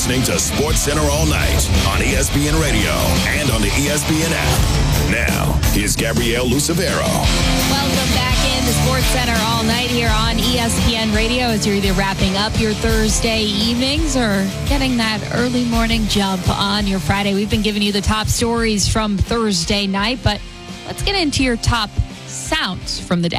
listening to SportsCenter All Night on ESPN Radio and on the ESPN app. Now, here's Gabrielle Lucevero. Welcome back in to SportsCenter All Night here on ESPN Radio as you're either wrapping up your Thursday evenings or getting that early morning jump on your Friday. We've been giving you the top stories from Thursday night, but let's get into your top sounds from the day.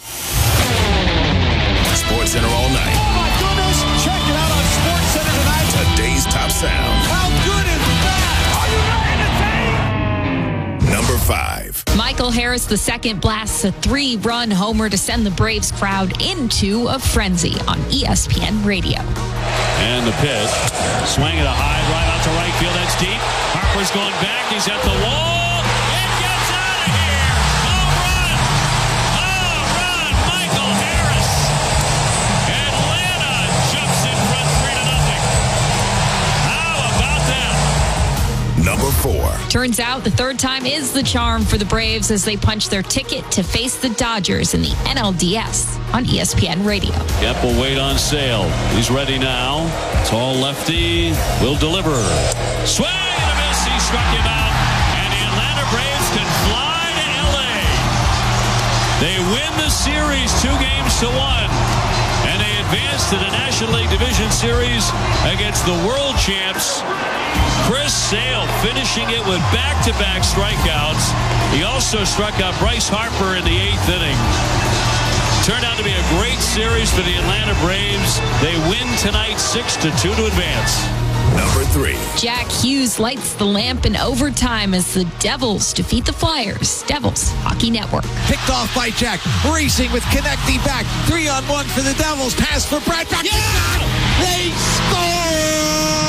SportsCenter All Night. Oh my goodness! Check it out on SportsCenter tonight. Today's top sound. How good is that? Are you ready to take? Number 5. Michael Harris II blasts a 3-run homer to send the Braves crowd into a frenzy on ESPN Radio. And the pitch. Swing at a high right out to right field. That's deep. Harper's going back. He's at the wall. It gets out of here. Home run. Home run. Michael Harris. Atlanta jumps in front 3-0. How about that? Number 4. Turns out the third time is the charm for the Braves as they punch their ticket to face the Dodgers in the NLDS on ESPN Radio. Yep, will wait on Sale. He's ready now. Tall lefty will deliver. Swing and a miss. He struck him out. And the Atlanta Braves can fly to L.A. They win the series 2-1. And they advance to the National League Division Series against the world champs. Chris Sale finishing it with back-to-back strikeouts. He also struck out Bryce Harper in the 8th inning. Turned out to be a great series for the Atlanta Braves. They win tonight 6-2 to advance. Number 3. Jack Hughes lights the lamp in overtime as the Devils defeat the Flyers. Devils Hockey Network. Picked off by Jack. Racing with Konecny back. 3-on-1 for the Devils. Pass for Brad. Yeah! They score!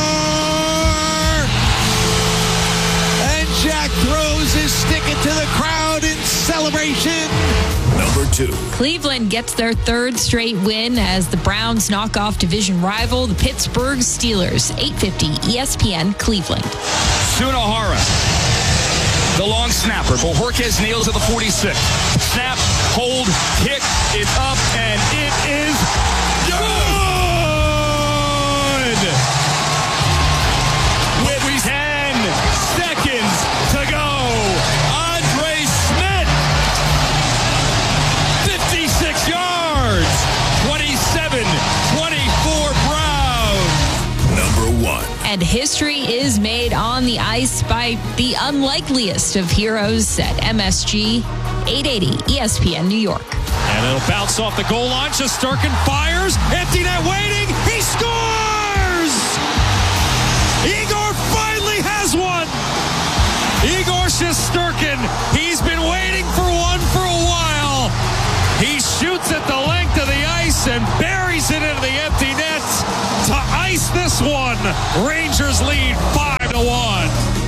And Jack throws his stick into the crowd in celebration. Number 2. Cleveland gets their 3rd straight win as the Browns knock off division rival, the Pittsburgh Steelers. 8:50 ESPN Cleveland. Sunohara, the long snapper. Bojorquez nails at the 46. Snap, hold, kick, it's up, and it is good! With 10 seconds to go, Andre Smith, 56 yards, 27-24 Browns. Number 1. And history is made on the ice by the unlikeliest of heroes at MSG. 880 ESPN New York. And it'll bounce off the goal line. Shesterkin fires. Empty net waiting. He scores! Igor finally has one. Igor Shesterkin. He's been waiting for one for a while. He shoots at the length of the ice and buries it into the empty net to ice this one. Rangers lead 5-1.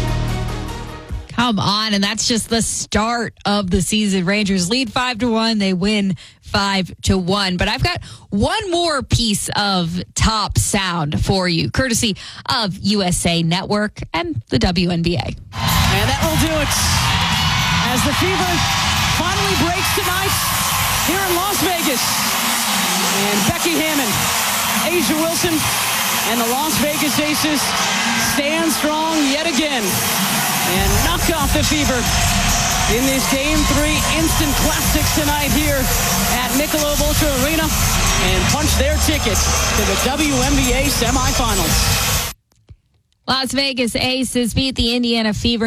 Come on, and that's just the start of the season. Rangers lead 5-1. They win 5-1. But I've got one more piece of top sound for you, courtesy of USA Network and the WNBA. And that will do it as the Fever finally breaks tonight here in Las Vegas. And Becky Hammon, A'ja Wilson, and the Las Vegas Aces stand strong yet again and knock off the Fever in this Game 3 instant classic tonight here at Michelob Ultra Arena and punch their ticket to the WNBA semifinals. Las Vegas Aces beat the Indiana Fever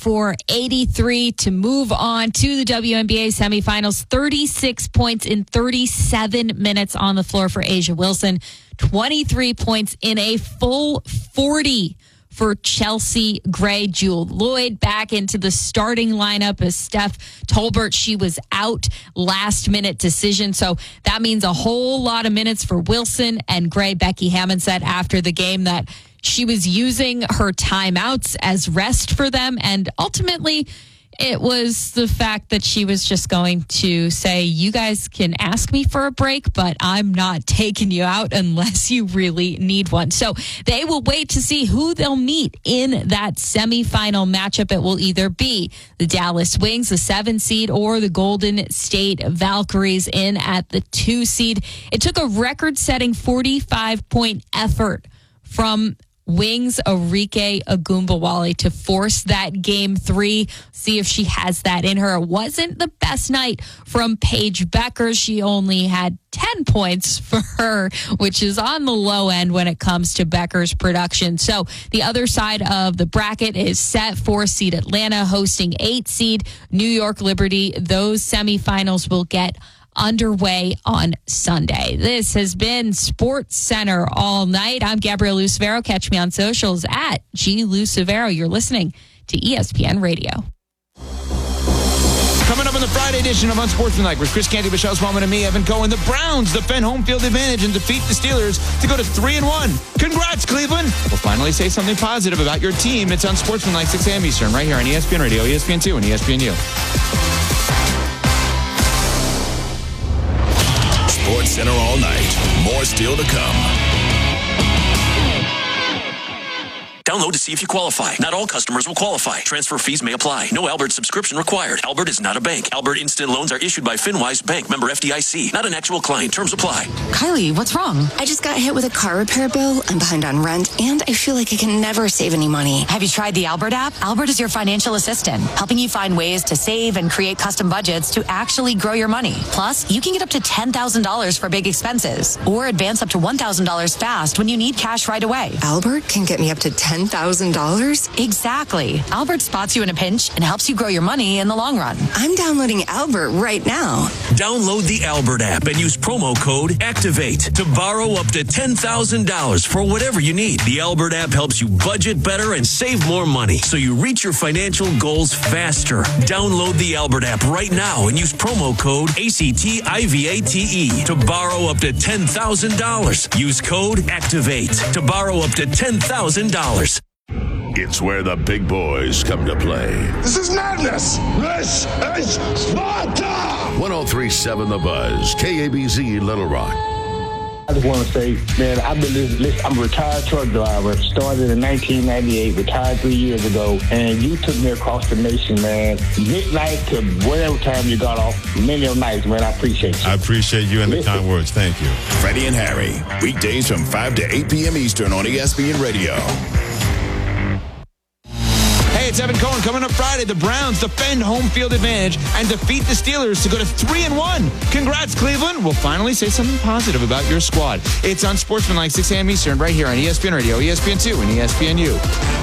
94-83 to move on to the WNBA semifinals. 36 points in 37 minutes on the floor for A'ja Wilson. 23 points in a full 40 for Chelsea Gray. Jewel Lloyd back into the starting lineup as Steph Tolbert. She was out, last minute decision. So that means a whole lot of minutes for Wilson and Gray. Becky Hammon said after the game that she was using her timeouts as rest for them. And ultimately, it was the fact that she was just going to say, you guys can ask me for a break, but I'm not taking you out unless you really need one. So they will wait to see who they'll meet in that semifinal matchup. It will either be the Dallas Wings, the 7 seed, or the Golden State Valkyries in at the 2 seed. It took a record-setting 45-point effort from wings Arike Ogunbowale to force that game 3. See if she has that in her. It wasn't the best night from Paige Becker. She only had 10 points for her, which is on the low end when it comes to Becker's production. So the other side of the bracket is set. 4-seed Atlanta hosting 8-seed New York Liberty. Those semifinals will get underway on Sunday. This has been Sports Center all night. I'm Gabrielle Lucevero. Catch me on socials at @GLucevero. You're listening to ESPN Radio. Coming up on the Friday edition of Unsportsmanlike with Chris Canty, Michelle Smallman, and me, Evan Cohen, the Browns defend home field advantage and defeat the Steelers to go to 3-1. Congrats, Cleveland. We'll finally say something positive about your team. It's Unsportsmanlike, 6 a.m. Eastern, right here on ESPN Radio, ESPN2, and ESPNU. Sports Center all night. More still to come. Download to see if you qualify. Not all customers will qualify. Transfer fees may apply. No Albert subscription required. Albert is not a bank. Albert Instant Loans are issued by FinWise Bank, member FDIC. Not an actual client. Terms apply. Kylie, what's wrong? I just got hit with a car repair bill. I'm behind on rent, and I feel like I can never save any money. Have you tried the Albert app? Albert is your financial assistant, helping you find ways to save and create custom budgets to actually grow your money. Plus, you can get up to $10,000 for big expenses, or advance up to $1,000 fast when you need cash right away. Albert can get me up to $10,000? Exactly. Albert spots you in a pinch and helps you grow your money in the long run. I'm downloading Albert right now. Download the Albert app and use promo code ACTIVATE to borrow up to $10,000 for whatever you need. The Albert app helps you budget better and save more money so you reach your financial goals faster. Download the Albert app right now and use promo code ACTIVATE to borrow up to $10,000. Use code ACTIVATE to borrow up to $10,000. It's where the big boys come to play. This is madness. This is Sparta. 103.7 The Buzz, KABZ Little Rock. I just want to say, man, I've been listening. I'm a retired truck driver. Started in 1998, retired 3 years ago. And you took me across the nation, man. Midnight to whatever time you got off. Many of nights, man. I appreciate you. I appreciate you and the kind words. Thank you. Freddie and Harry, weekdays from 5 to 8 p.m. Eastern on ESPN Radio. Hey, it's Evan Cohen. Coming up Friday, the Browns defend home field advantage and defeat the Steelers to go to 3-1. Congrats, Cleveland. We'll finally say something positive about your squad. It's on Sportsmanlike, 6 a.m. Eastern, right here on ESPN Radio, ESPN2, and ESPNU.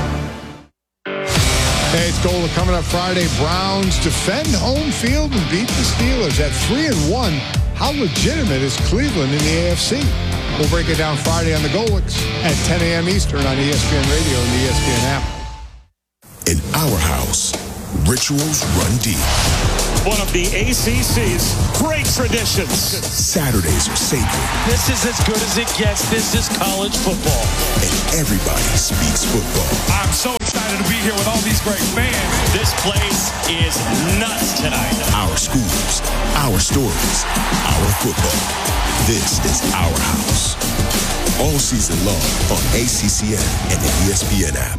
Hey, it's Gola coming up Friday. Browns defend home field and beat the Steelers at 3-1. How legitimate is Cleveland in the AFC? We'll break it down Friday on the Golics at 10 a.m. Eastern on ESPN Radio and the ESPN app. In our house, rituals run deep. One of the ACC's great traditions. Saturdays are sacred. This is as good as it gets. This is college football. And everybody speaks football. I'm so excited to be here with all these great fans. This place is nuts tonight. Our schools, our stories, our football. This is our house. All season long on ACCN and the ESPN app.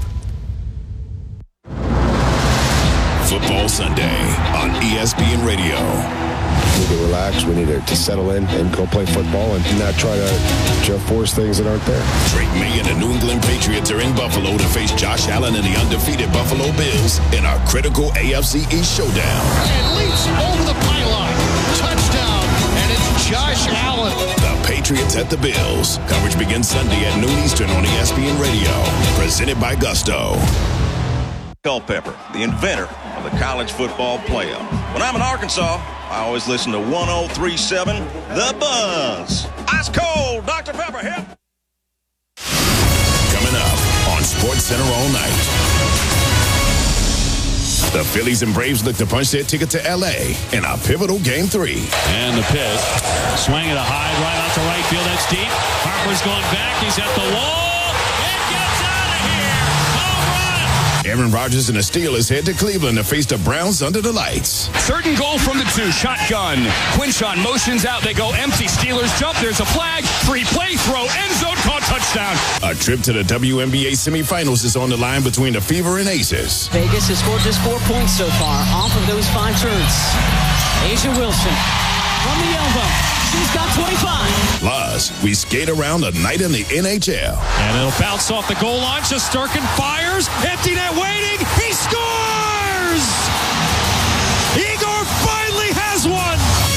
Football Sunday on ESPN Radio. We need to relax. We need to settle in and go play football and not try to force things that aren't there. Drake May and the New England Patriots are in Buffalo to face Josh Allen and the undefeated Buffalo Bills in our critical AFC East showdown. And leaps over the pylon. Touchdown. And it's Josh Allen. The Patriots at the Bills. Coverage begins Sunday at noon Eastern on ESPN Radio. Presented by Gusto. Culpepper, the inventor of the college football playoff. When I'm in Arkansas, I always listen to 103.7 The Buzz. Ice cold, Dr. Pepper, hip. Coming up on Sports Center all night. The Phillies and Braves look to punch their ticket to L.A. in a pivotal Game 3. And the pitch. Swing at a high, right out to right field. That's deep. Harper's going back. He's at the wall. Aaron Rodgers and the Steelers head to Cleveland to face the Browns under the lights. Third and goal from the 2. Shotgun. Quinshon motions out. They go empty. Steelers jump. There's a flag. Free play. Throw. End zone. Caught. Touchdown. A trip to the WNBA semifinals is on the line between the Fever and Aces. Vegas has scored just 4 points so far off of those 5 turns. Asia Wilson from the elbow. He's got 25. Plus, we skate around the night in the NHL. And it'll bounce off the goal line. Shesterkin fires. Empty net waiting. He scores! Igor finally has one!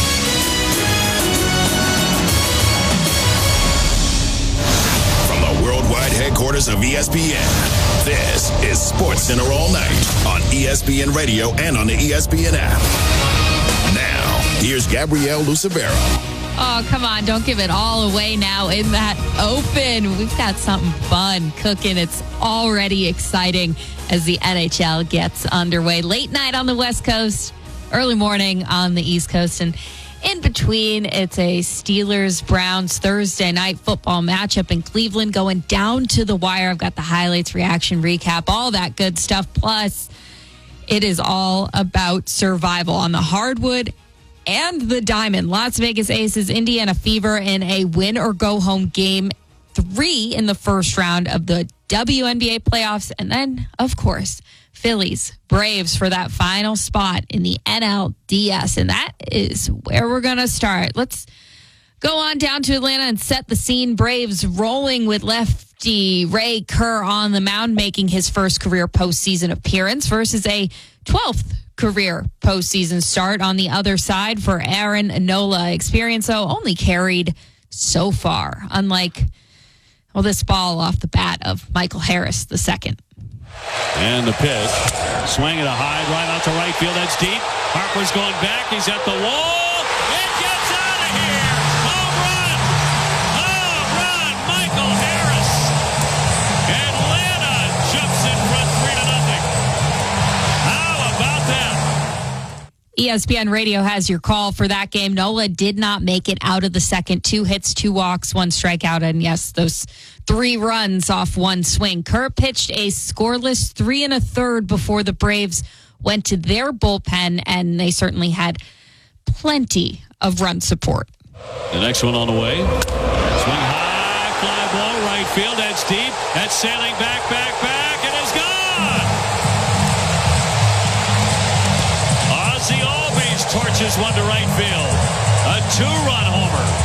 From the worldwide headquarters of ESPN, this is SportsCenter All Night on ESPN Radio and on the ESPN app. Now, here's Gabrielle Lucevero. Oh, come on. Don't give it all away now in that open. We've got something fun cooking. It's already exciting as the NHL gets underway. Late night on the West Coast, early morning on the East Coast. And in between, it's a Steelers-Browns Thursday night football matchup in Cleveland going down to the wire. I've got the highlights, reaction, recap, all that good stuff. Plus, it is all about survival on the hardwood and the diamond. Las Vegas Aces, Indiana Fever in a win-or-go-home game 3 in the first round of the WNBA playoffs. And then, of course, Phillies, Braves for that final spot in the NLDS. And that is where we're going to start. Let's go on down to Atlanta and set the scene. Braves rolling with lefty Ray Kerr on the mound, making his first career postseason appearance versus a 12th career postseason start on the other side for Aaron Nola. Experience, though, only carried so far, unlike, well, this ball off the bat of Michael Harris II. And the pitch. Swing at a high, right out to right field. That's deep. Harper's going back. He's at the wall. It gets out of here. Home run. Home run. Michael Harris. Atlanta jumps in front 3-0. How about that? ESPN Radio has your call for that game. Nola did not make it out of the second. 2 hits, 2 walks, 1 strikeout, and yes, those 3 runs off 1 swing. Kerr pitched a scoreless 3 1/3 before the Braves went to their bullpen, and they certainly had plenty of run support. The next one on the way. Swing high, fly ball, right field. That's deep. That's sailing back, and it's gone. Ozzie Albies torches one to right field. A 2-run homer.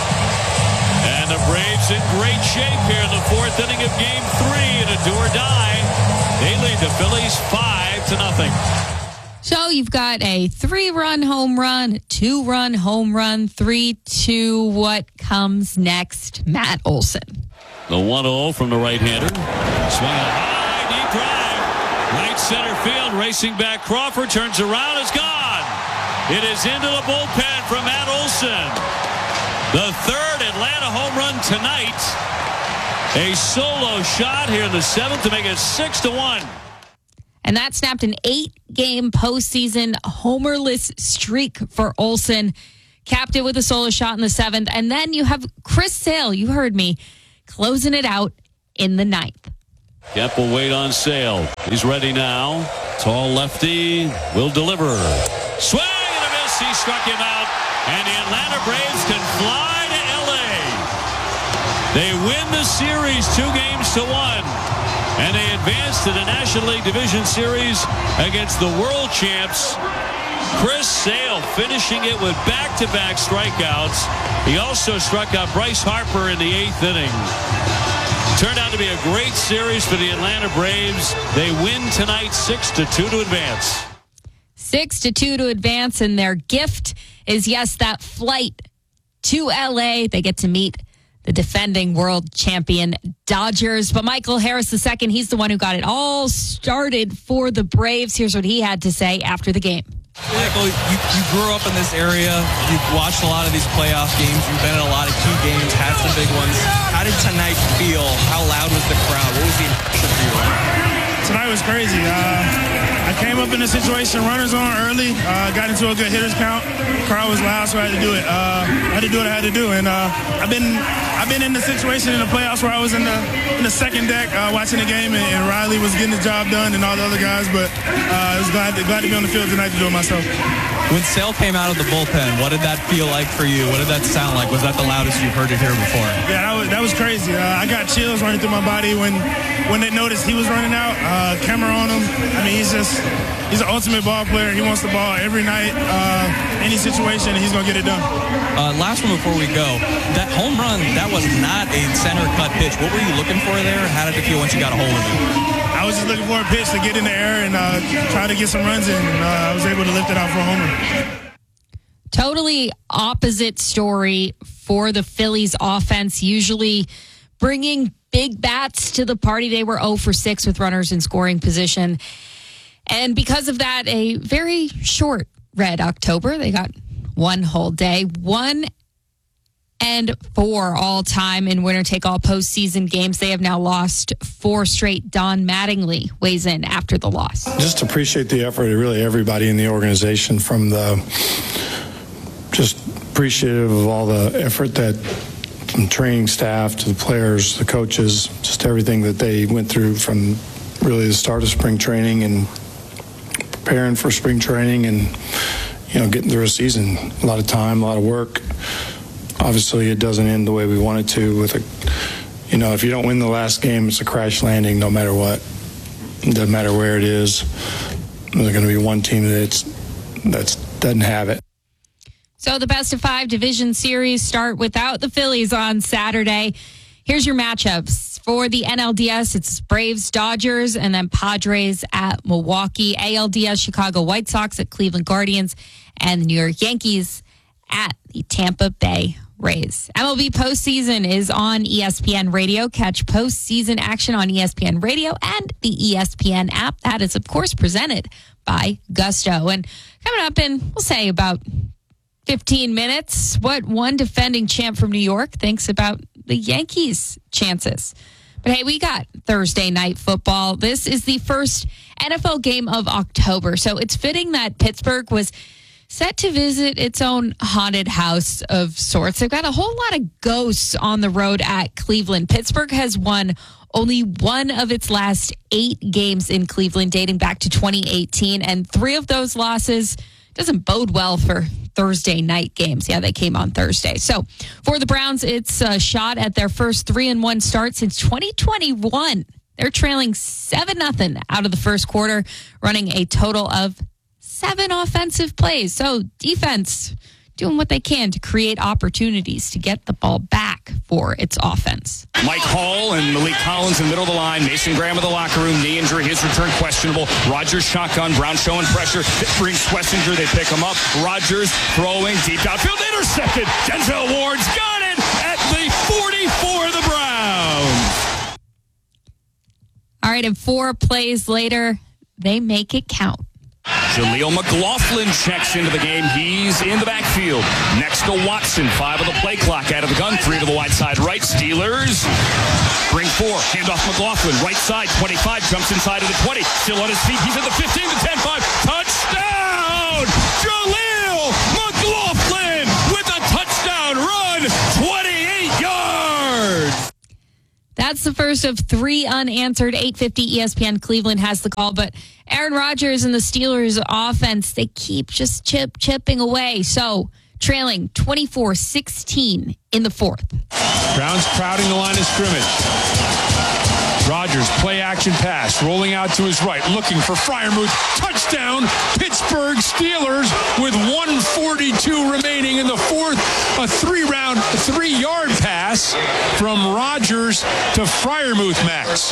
And the Braves in great shape here in the 4th inning of Game 3 in a do-or-die. They lead the Phillies 5-0. So you've got a 3-run home run, a 2-run home run, 3-2. What comes next? Matt Olson. The 1-0 from the right-hander. Swing a high, deep drive. Right center field, racing back. Crawford turns around, it's gone. It is into the bullpen from Matt Olson. The 3rd Atlanta home run tonight. A solo shot here in the 7th to make it 6-1. And that snapped an 8-game postseason homerless streak for Olson. Capped it with a solo shot in the 7th. And then you have Chris Sale, you heard me, closing it out in the 9th. Kemp will wait on Sale. He's ready now. Tall lefty will deliver. Swing and a miss. He struck him out. And the Atlanta Braves can fly to L.A. They win the series 2-1. And they advance to the National League Division Series against the world champs. Chris Sale finishing it with back-to-back strikeouts. He also struck out Bryce Harper in the 8th inning. Turned out to be a great series for the Atlanta Braves. They win tonight 6-2 to advance. 6-2 to advance, and their gift is, yes, that flight to L.A. They get to meet the defending world champion Dodgers. But Michael Harris II, he's the one who got it all started for the Braves. Here's what he had to say after the game. Michael, you grew up in this area. You've watched a lot of these playoff games. You've been in a lot of key games, had some big ones. How did tonight feel? How loud was the crowd? What was the impression for you? Tonight was crazy. I came up in a situation, runners on early, got into a good hitters count. Crowd was loud, so I had to do it. I had to do what I had to do, and I've been in the situation in the playoffs where I was in the second deck watching the game, and Riley was getting the job done, and all the other guys. But I was glad to be on the field tonight to do it myself. When Sale came out of the bullpen, what did that feel like for you? What did that sound like? Was that the loudest you've heard it here before? Yeah, that was crazy. I got chills running through my body when they noticed he was running out. camera on him. I mean, he's an ultimate ball player. He wants the ball every night, any situation, and he's going to get it done. Last one before we go. That home run, that was not a center cut pitch. What were you looking for there? How did it feel once you got a hold of it? I was just looking for a pitch to get in the air and try to get some runs in. I was able to lift it out for a homer. Totally opposite story for the Phillies offense, usually bringing big bats to the party. They were 0 for 6 with runners in scoring position. And because of that, a very short red October. They got one whole day. 1-4 all time in winner-take-all postseason games. They have now lost 4 straight. Don Mattingly weighs in after the loss. Just appreciate the effort of really everybody in the organization, from just appreciative of all the effort that from training staff to the players, the coaches, just everything that they went through from really the start of spring training and preparing for spring training and, getting through a season. A lot of time, a lot of work. Obviously, it doesn't end the way we want it to with if you don't win the last game, it's a crash landing no matter what. It doesn't matter where it is. There's going to be one team that doesn't have it. So the best of 5 division series start without the Phillies on Saturday. Here's your matchups. For the NLDS, it's Braves, Dodgers, and then Padres at Milwaukee. ALDS, Chicago White Sox at Cleveland Guardians, and the New York Yankees at the Tampa Bay Rays. MLB postseason is on ESPN Radio. Catch postseason action on ESPN Radio and the ESPN app. That is, of course, presented by Gusto. And coming up in, we'll say, about 15 minutes, what one defending champ from New York thinks about the Yankees' chances. But hey, we got Thursday night football. This is the first NFL game of October, so it's fitting that Pittsburgh was set to visit its own haunted house of sorts. They've got a whole lot of ghosts on the road at Cleveland. Pittsburgh has won only one of its last 8 games in Cleveland, dating back to 2018, and 3 of those losses doesn't bode well for Thursday night games. Yeah, they came on Thursday. So for the Browns, it's a shot at their first 3-1 start since 2021. They're trailing 7-0 out of the first quarter, running a total of 7 offensive plays. So defense doing what they can to create opportunities to get the ball back for its offense. Mike Hall and Malik Collins in the middle of the line. Mason Graham in the locker room. Knee injury. His return questionable. Rodgers shotgun. Brown showing pressure. It brings Schlesinger. They pick him up. Rodgers throwing deep downfield. Intercepted. Denzel Ward's got it at the 40 for the Browns. All right, and 4 plays later, they make it count. Jaleel McLaughlin checks into the game. He's in the backfield. Next to Watson. 5 of the play clock out of the gun. 3 to the wide side right. Steelers bring 4. Handoff McLaughlin. Right side. 25. Jumps inside of the 20. Still on his feet. He's at the 15. The 10-5. Touchdown! Jaleel McLaughlin with a touchdown run. 28 yards. That's the first of 3 unanswered. 8:50 ESPN Cleveland has the call, but Aaron Rodgers and the Steelers offense, they keep just chipping away. So trailing 24-16 in the 4th. Browns crowding the line of scrimmage. Rodgers, play action pass, rolling out to his right, looking for Freiermuth. Touchdown, Pittsburgh Steelers with 1:42 remaining in the 4th. A 3-yard pass from Rodgers to Freiermuth, Max.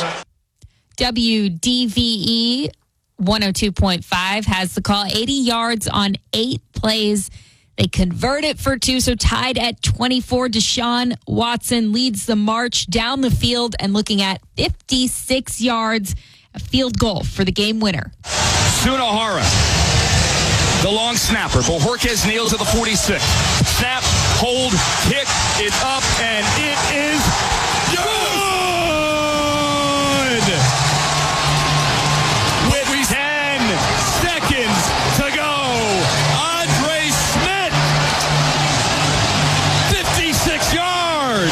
WDVE 102.5 has the call. 80 yards on 8 plays. They convert it for 2, so tied at 24. Deshaun Watson leads the march down the field and looking at 56 yards, a field goal for the game winner. Sunahara, the long snapper. Bojorquez nails at the 46. Snap, hold, kick, it's up, and it is good! With 10 seconds to go, Andre Smith, 56 yards,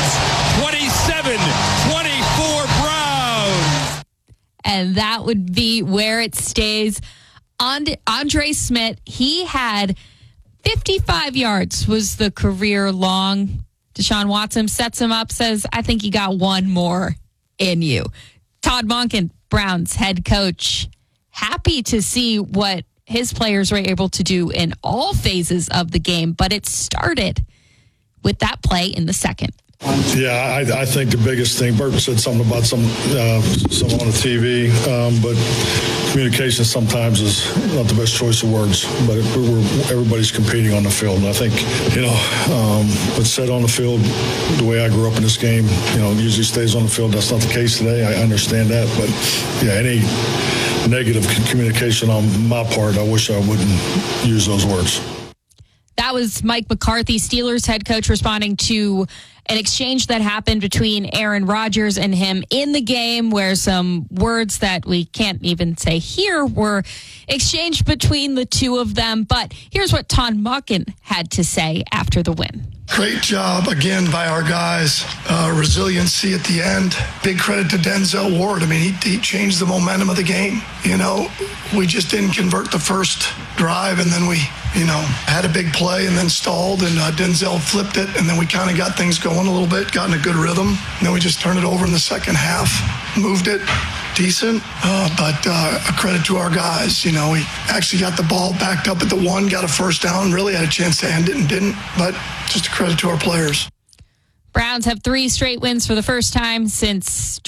27-24 Browns. And that would be where it stays. Andre Smith, he had 55 yards was the career long. Deshaun Watson sets him up, says, I think you got one more in you. Todd Monken Browns head coach, happy to see what his players were able to do in all phases of the game, but it started with that play in the second. Yeah, I think the biggest thing, Burton said something about some on the TV, but communication sometimes is not the best choice of words, but everybody's competing on the field. And I think, what's said on the field, the way I grew up in this game, usually stays on the field. That's not the case today. I understand that, but yeah, any negative communication on my part, I wish I wouldn't use those words. That was Mike McCarthy, Steelers head coach, responding to an exchange that happened between Aaron Rodgers and him in the game, where some words that we can't even say here were exchanged between the two of them. But here's what Todd Monken had to say after the win. Great job again by our guys. Resiliency at the end. Big credit to Denzel Ward. I mean, he changed the momentum of the game. We just didn't convert the first drive, and then we, had a big play and then stalled, and Denzel flipped it, and then we kind of got things going a little bit, got in a good rhythm. And then we just turned it over in the second half, moved it decent, but a credit to our guys. We actually got the ball backed up at the 1, got a first down, really had a chance to end it and didn't, but just a credit to our players. Browns have 3 straight wins for the first time since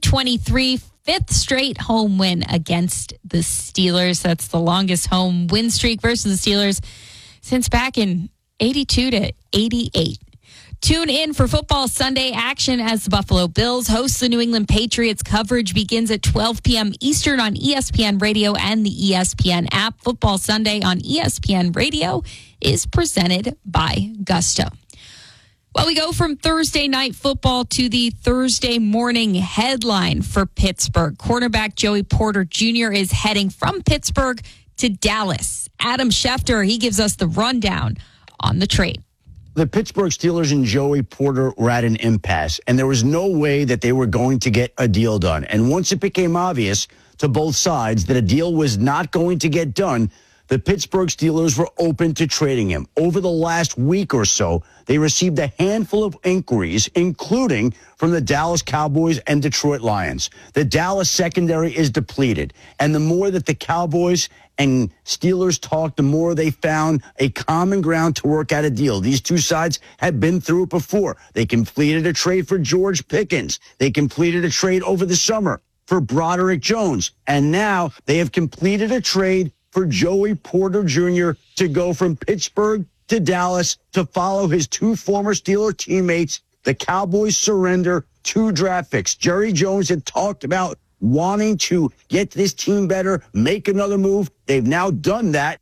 2023, 5th straight home win against the Steelers. That's the longest home win streak versus the Steelers since back in 82 to 88. Tune in for football Sunday action as the Buffalo Bills host the New England Patriots. Coverage begins at 12 p.m. Eastern on ESPN Radio and the ESPN app. Football Sunday on ESPN Radio is presented by Gusto. Well, we go from Thursday night football to the Thursday morning headline for Pittsburgh. Cornerback Joey Porter Jr. is heading from Pittsburgh to Dallas. Adam Schefter, he gives us the rundown on the trade. The Pittsburgh Steelers and Joey Porter were at an impasse, and there was no way that they were going to get a deal done. And once it became obvious to both sides that a deal was not going to get done, the Pittsburgh Steelers were open to trading him. Over the last week or so, they received a handful of inquiries, including from the Dallas Cowboys and Detroit Lions. The Dallas secondary is depleted, and the more that the Cowboys and Steelers talked, the more they found a common ground to work out a deal. These two sides had been through it before. They completed a trade for George Pickens. They completed a trade over the summer for Broderick Jones. And now they have completed a trade for Joey Porter Jr. to go from Pittsburgh to Dallas to follow his 2 former Steeler teammates. The Cowboys surrender 2 draft picks. Jerry Jones had talked about wanting to get this team better, make another move. They've now done that.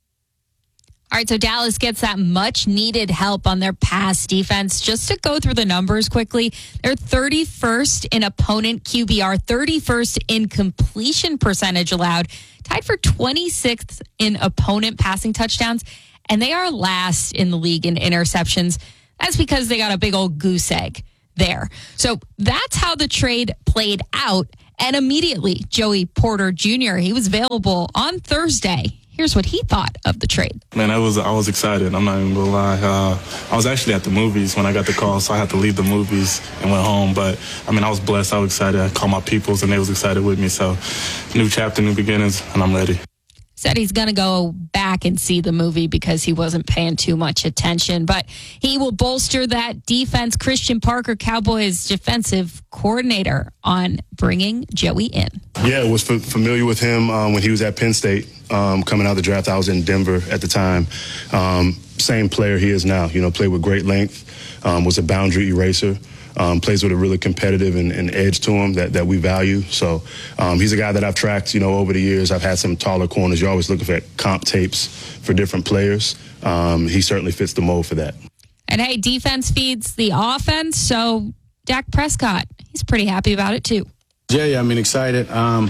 All right, so Dallas gets that much-needed help on their pass defense. Just to go through the numbers quickly, they're 31st in opponent QBR, 31st in completion percentage allowed, tied for 26th in opponent passing touchdowns, and they are last in the league in interceptions. That's because they got a big old goose egg there. So that's how the trade played out, and immediately Joey Porter Jr., he was available on Thursday. Here's what he thought of the trade. Man, I was excited. I'm not even going to lie. I was actually at the movies when I got the call, so I had to leave the movies and went home. But, I was blessed. I was excited. I called my peoples, and they was excited with me. So, new chapter, new beginnings, and I'm ready. Said he's going to go back and see the movie because he wasn't paying too much attention. But he will bolster that defense. Christian Parker, Cowboys defensive coordinator, on bringing Joey in. Yeah, was familiar with him when he was at Penn State. Coming out of the draft, I was in Denver at the time. Same player he is now. Played with great length, was a boundary eraser. Plays with a really competitive and edge to him that we value. So he's a guy that I've tracked, over the years. I've had some taller corners. You're always looking for comp tapes for different players. He certainly fits the mold for that. And, hey, defense feeds the offense, so Dak Prescott, he's pretty happy about it, too. Yeah, excited.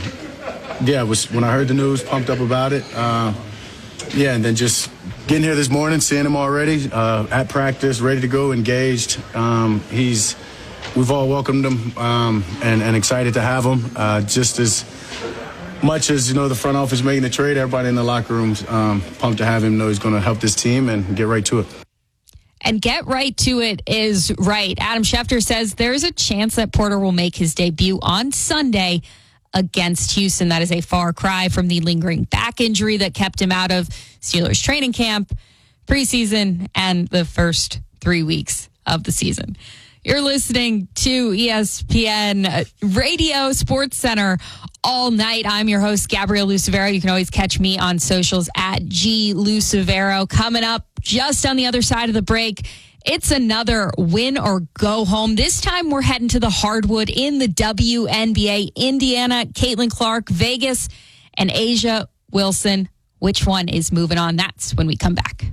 When I heard the news, pumped up about it. And then just getting here this morning, seeing him already at practice, ready to go, engaged. We've all welcomed him and excited to have him. Just as much as, the front office making the trade, everybody in the locker room's pumped to have him, know he's going to help this team and get right to it. And get right to it is right. Adam Schefter says there's a chance that Porter will make his debut on Sunday against Houston. That is a far cry from the lingering back injury that kept him out of Steelers training camp, preseason, and the first 3 weeks of the season. You're listening to ESPN Radio Sports Center all night. I'm your host, Gabrielle Lucevero. You can always catch me on socials at @GLucevero. Coming up just on the other side of the break, it's another win or go home. This time we're heading to the hardwood in the WNBA. Indiana, Caitlin Clark, Vegas, and A'ja Wilson. Which one is moving on? That's when we come back.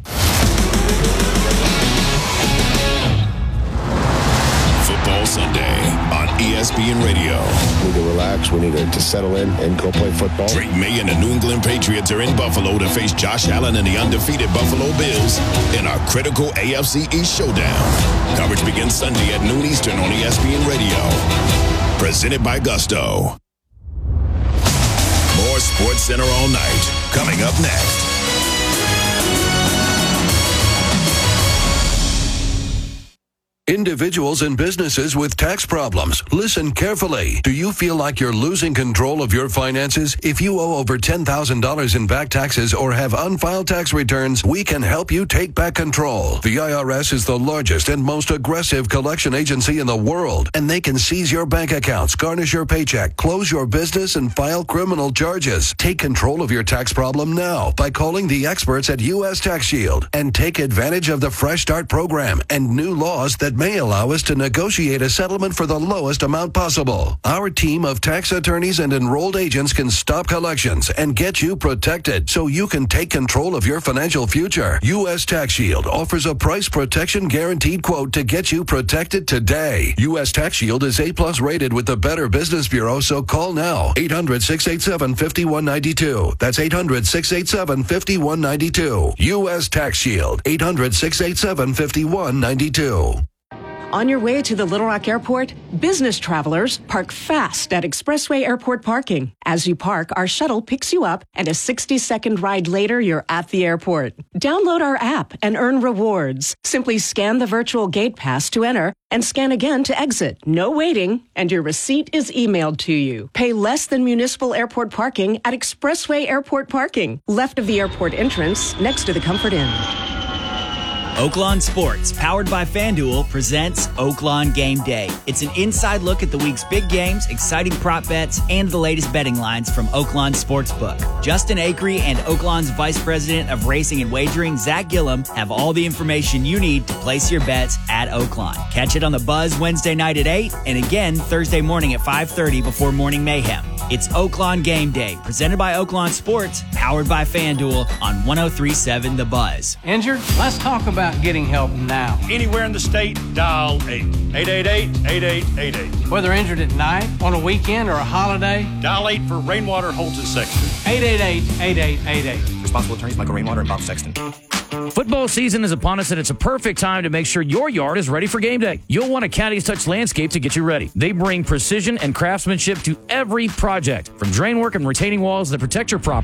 Football Sunday on ESPN Radio. We need to relax. We need to settle in and go play football. Drake May and the New England Patriots are in Buffalo to face Josh Allen and the undefeated Buffalo Bills in our critical AFC East showdown. Coverage begins Sunday at noon Eastern on ESPN Radio. Presented by Gusto. More Sports Center all night. Coming up next. Individuals and businesses with tax problems, listen carefully. Do you feel like you're losing control of your finances? If you owe over $10,000 in back taxes or have unfiled tax returns, we can help you take back control. The IRS is the largest and most aggressive collection agency in the world, and they can seize your bank accounts, garnish your paycheck, close your business, and file criminal charges. Take control of your tax problem now by calling the experts at U.S. Tax Shield and take advantage of the Fresh Start program and new laws that may allow us to negotiate a settlement for the lowest amount possible. Our team of tax attorneys and enrolled agents can stop collections and get you protected so you can take control of your financial future. U.S. Tax Shield offers a price protection guaranteed quote to get you protected today. U.S. Tax Shield is A+ rated with the Better Business Bureau, so call now. 800-687-5192. That's 800-687-5192. U.S. Tax Shield. 800-687-5192. On your way to the Little Rock Airport, business travelers park fast at Expressway Airport parking. As you park, our shuttle picks you up, and a 60-second ride later, you're at the airport. Download our app and earn rewards. Simply scan the virtual gate pass to enter and scan again to exit. No waiting, and your receipt is emailed to you. Pay less than municipal airport parking at Expressway Airport parking, left of the airport entrance, next to the Comfort Inn. Oaklawn Sports, powered by FanDuel, presents Oaklawn Game Day. It's an inside look at the week's big games, exciting prop bets, and the latest betting lines from Oaklawn Sportsbook. Justin Acree and Oaklawn's Vice President of Racing and Wagering, Zach Gillum, have all the information you need to place your bets at Oaklawn. Catch it on the Buzz Wednesday night at 8 and again Thursday morning at 5:30 before Morning Mayhem. It's Oaklawn Game Day, presented by Oaklawn Sports, powered by FanDuel on 103.7 The Buzz. Injured? Let's talk about getting help now. Anywhere in the state, dial 888-8888. Whether injured at night, on a weekend, or a holiday, dial 8 for Rainwater Holton Sexton. 888-8888. Responsible attorneys Michael Rainwater and Bob Sexton. Football season is upon us, and it's a perfect time to make sure your yard is ready for game day. You'll want a Caddy's Touch Landscape to get you ready. They bring precision and craftsmanship to every project, from drain work and retaining walls that protect your property